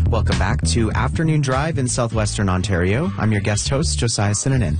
Welcome back to Afternoon Drive in southwestern Ontario. I'm your guest host, Josiah Sinanen.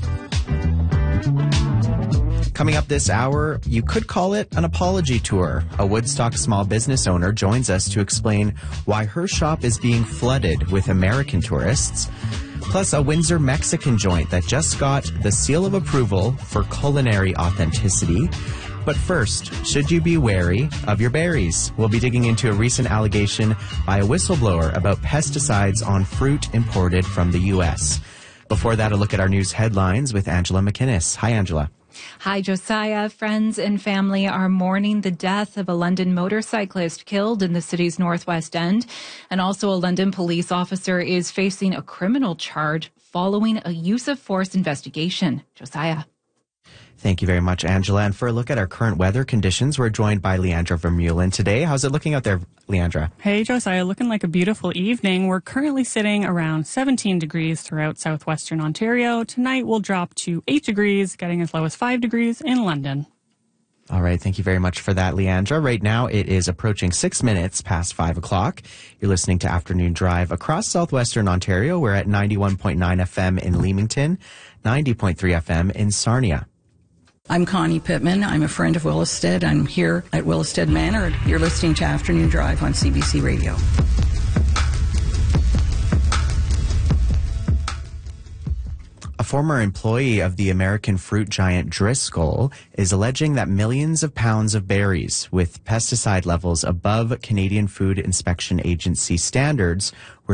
Coming up this hour, you could call it an apology tour. A Woodstock small business owner joins us to explain why her shop is being flooded with American tourists. Plus, a Windsor Mexican joint that just got the seal of approval for culinary authenticity. But first, should you be wary of your berries? We'll be digging into a recent allegation by a whistleblower about pesticides on fruit imported from the U.S. Before that, a look at our news headlines with Angela McInnes. Hi, Angela. Hi, Josiah. Friends and family are mourning the death of a London motorcyclist killed in the city's northwest end. And also a London police officer is facing a criminal charge following a use of force investigation. Josiah. Thank you very much, Angela. And for a look at our current weather conditions, we're joined by Leandra Vermeulen today. How's it looking out there, Leandra? Hey, Josiah. Looking like a beautiful evening. We're currently sitting around 17 degrees throughout southwestern Ontario. Tonight we'll drop to 8 degrees, getting as low as 5 degrees in London. All right. Thank you very much for that, Leandra. Right now it is approaching 6 minutes past 5 o'clock. You're listening to Afternoon Drive across southwestern Ontario. We're at 91.9 FM in Leamington, 90.3 FM in Sarnia. I'm Connie Pittman. I'm a friend of Willisted. I'm here at Willisted Manor. You're listening to Afternoon Drive on CBC Radio. A former employee of the American fruit giant Driscoll is alleging that millions of pounds of berries with pesticide levels above Canadian Food Inspection Agency standards were